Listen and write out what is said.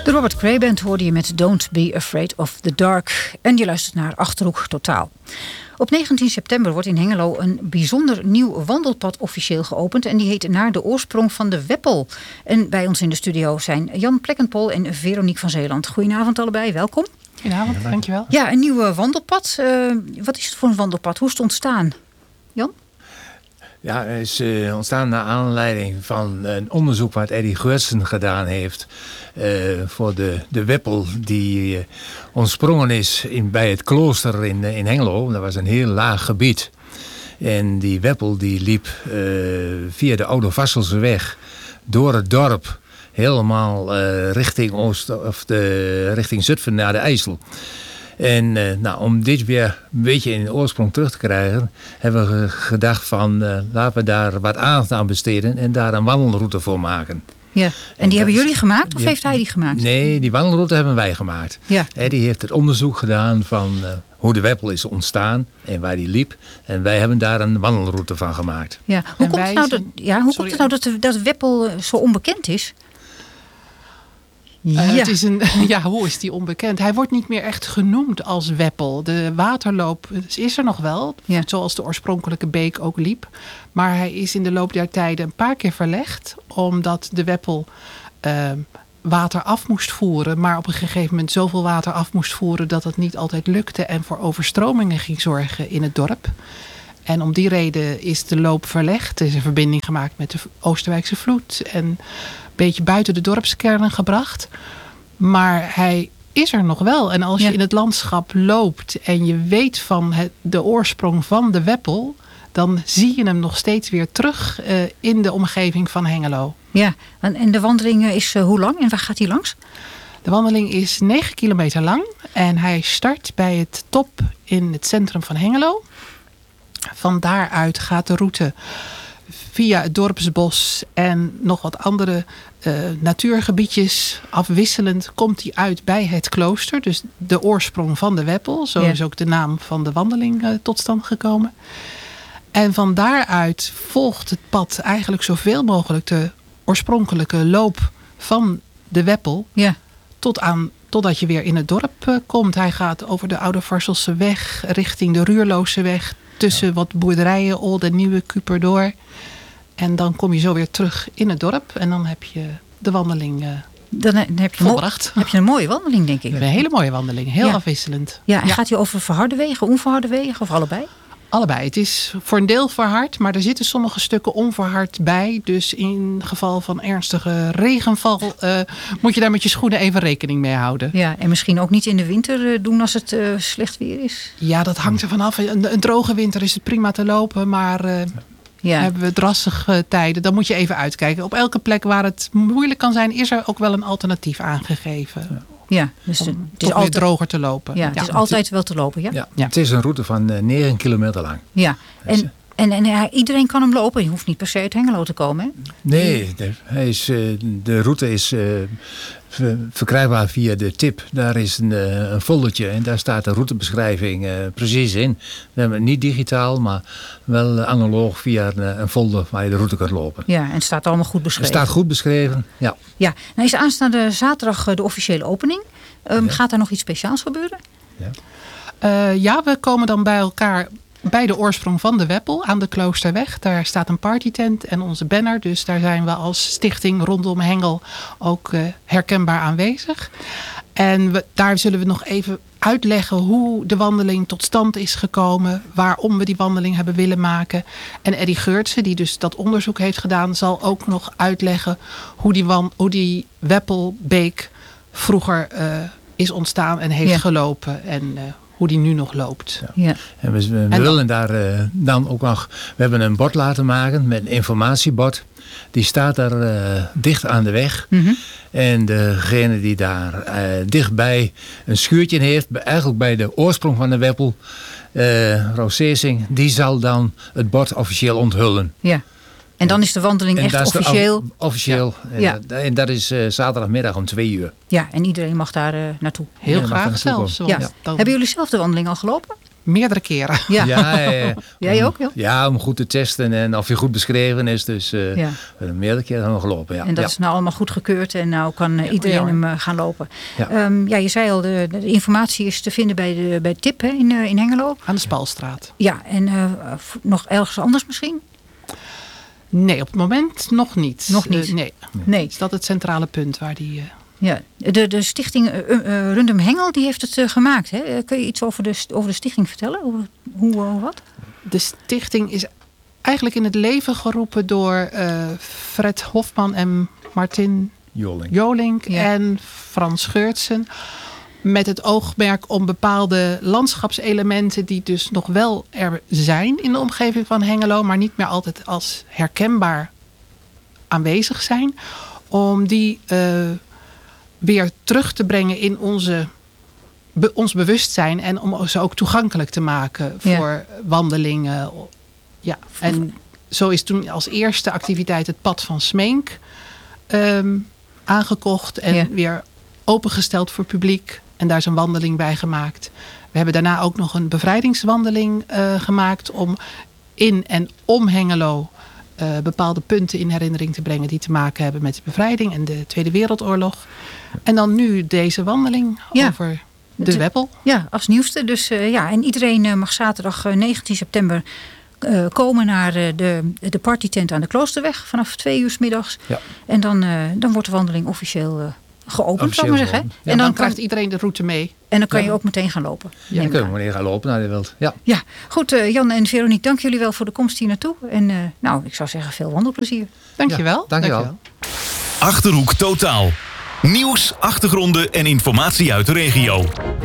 De Robert Cray Band hoorde je met Don't Be Afraid of the Dark. En je luistert naar Achterhoek Totaal. Op 19 september wordt in Hengelo een bijzonder nieuw wandelpad officieel geopend. En die heet Naar de oorsprong van de Weppel. En bij ons in de studio zijn Jan Plekkenpol en Veronique van Zeeland. Goedenavond allebei, welkom. Goedenavond, dankjewel. Ja, een nieuw wandelpad. Wat is het voor een wandelpad? Hoe is het ontstaan? Jan? Ja, het is ontstaan naar aanleiding van een onderzoek wat Eddie Geurtsen gedaan heeft voor de Weppel die ontsprongen is bij het klooster in Hengelo. Dat was een heel laag gebied. En die Weppel die liep via de Oude Vasselseweg door het dorp helemaal richting Zutphen naar de IJssel. En om dit weer een beetje in de oorsprong terug te krijgen, hebben we gedacht van laten we daar wat aandacht aan besteden en daar een wandelroute voor maken. Ja, en die hebben jullie gemaakt of heeft hij die gemaakt? Nee, die wandelroute hebben wij gemaakt. Ja. Eddie heeft het onderzoek gedaan van hoe de Weppel is ontstaan en waar die liep. En wij hebben daar een wandelroute van gemaakt. Ja. Hoe komt het nou dat de Weppel zo onbekend is? Ja. Hoe is die onbekend? Hij wordt niet meer echt genoemd als Weppel. De waterloop is er nog wel, zoals de oorspronkelijke beek ook liep. Maar hij is in de loop der tijden een paar keer verlegd, omdat de Weppel water af moest voeren. Maar op een gegeven moment zoveel water af moest voeren dat het niet altijd lukte en voor overstromingen ging zorgen in het dorp. En om die reden is de loop verlegd. Er is een verbinding gemaakt met de Oosterwijkse vloed en een beetje buiten de dorpskernen gebracht. Maar hij is er nog wel. En als je in het landschap loopt en je weet van de oorsprong van de Weppel, dan zie je hem nog steeds weer terug in de omgeving van Hengelo. Ja, en de wandeling is hoe lang en waar gaat hij langs? De wandeling is 9 kilometer lang en hij start bij het top in het centrum van Hengelo. Van daaruit gaat de route via het dorpsbos en nog wat andere natuurgebiedjes. Afwisselend komt hij uit bij het klooster. Dus de oorsprong van de Weppel. Zo is ook de naam van de wandeling tot stand gekomen. En van daaruit volgt het pad eigenlijk zoveel mogelijk de oorspronkelijke loop van de Weppel. Ja. Totdat je weer in het dorp komt. Hij gaat over de Oude Varselse weg richting de Ruurloze weg. Tussen wat boerderijen, Old en Nieuwe Kuper door. En dan kom je zo weer terug in het dorp. En dan heb je de wandeling volbracht. Heb je een mooie wandeling, denk ik. Een hele mooie wandeling. Heel afwisselend. Ja, en gaat hij over verharde wegen, onverharde wegen of allebei? Allebei. Het is voor een deel verhard, maar er zitten sommige stukken onverhard bij. Dus in geval van ernstige regenval moet je daar met je schoenen even rekening mee houden. Ja, en misschien ook niet in de winter doen als het slecht weer is. Ja, dat hangt er vanaf. Een droge winter is het prima te lopen, maar hebben we drassige tijden, dan moet je even uitkijken. Op elke plek waar het moeilijk kan zijn, is er ook wel een alternatief aangegeven. Ja, dus het is altijd droger te lopen. Ja, het is altijd wel te lopen, ja? Het is een route van 9 kilometer lang. Ja, en iedereen kan hem lopen. Je hoeft niet per se uit Hengelo te komen, hè? Nee, de route is verkrijgbaar via de tip. Daar is een foldertje en daar staat de routebeschrijving precies in. We hebben het niet digitaal, maar wel analoog via een folder waar je de route kunt lopen. Ja, en het staat allemaal goed beschreven. Het staat goed beschreven, ja. Ja, nou is aanstaande zaterdag de officiële opening. Gaat er nog iets speciaals gebeuren? Ja, we komen dan bij elkaar bij de oorsprong van de Weppel aan de Kloosterweg. Daar staat een partytent en onze banner. Dus daar zijn we als stichting rondom Hengel ook herkenbaar aanwezig. En daar zullen we nog even uitleggen hoe de wandeling tot stand is gekomen. Waarom we die wandeling hebben willen maken. En Eddie Geurtsen, die dus dat onderzoek heeft gedaan, zal ook nog uitleggen hoe die Weppelbeek vroeger is ontstaan en heeft gelopen. En hoe die nu nog loopt. Ja. En we willen daar dan ook nog. We hebben een bord laten maken met een informatiebord. Die staat daar dicht aan de weg. Mm-hmm. En degene die daar dichtbij een schuurtje heeft, eigenlijk bij de oorsprong van de Weppel, Roos Seersing, die zal dan het bord officieel onthullen. Ja. En dan is de wandeling echt officieel? Officieel. Ja. En dat is zaterdagmiddag om 2:00. Ja, en iedereen mag daar naartoe. Heel graag zelfs. Ja. Hebben jullie zelf de wandeling al gelopen? Meerdere keren. Ja. Ja. Jij ook, joh? Ja, om goed te testen en of je goed beschreven is. Dus Ja. meerdere keren hebben we gelopen. Ja. En dat Ja. is nou allemaal goed gekeurd en nou kan iedereen hem gaan lopen. Ja. Ja, je zei al, de informatie is te vinden bij TIP hè, in Hengelo. Aan de Spalstraat. Ja, en nog ergens anders misschien? Nee, op het moment nog niet. Nog niet? Nee. Is dat het centrale punt waar die... Ja, de stichting Rundum Hengel die heeft het gemaakt. Hè? Kun je iets over de stichting vertellen? Hoe wat? De stichting is eigenlijk in het leven geroepen door Fred Hofman en Martin Jolink en Frans Geurtsen. Met het oogmerk om bepaalde landschapselementen die dus nog wel er zijn in de omgeving van Hengelo, maar niet meer altijd als herkenbaar aanwezig zijn. Om die weer terug te brengen in ons bewustzijn en om ze ook toegankelijk te maken voor wandelingen. Ja. En zo is toen als eerste activiteit het Pad van Smeenk aangekocht en weer opengesteld voor publiek. En daar is een wandeling bij gemaakt. We hebben daarna ook nog een bevrijdingswandeling gemaakt om in en om Hengelo bepaalde punten in herinnering te brengen die te maken hebben met de bevrijding en de Tweede Wereldoorlog. En dan nu deze wandeling over de Weppel. Ja, als nieuwste. Dus en iedereen mag zaterdag 19 september komen naar de partytent aan de Kloosterweg vanaf 2 uur 's middags. Ja. En dan wordt de wandeling officieel geopend, zou ik maar zeggen. Ja, en dan krijgt iedereen de route mee. En dan kan je ook meteen gaan lopen. Ja, dan kunnen we meteen gaan lopen naar de wild. Ja, goed. Jan en Veronique, dank jullie wel voor de komst hier naartoe. En ik zou zeggen, veel wandelplezier. Dankjewel. Dankjewel. Achterhoek Totaal. Nieuws, achtergronden en informatie uit de regio.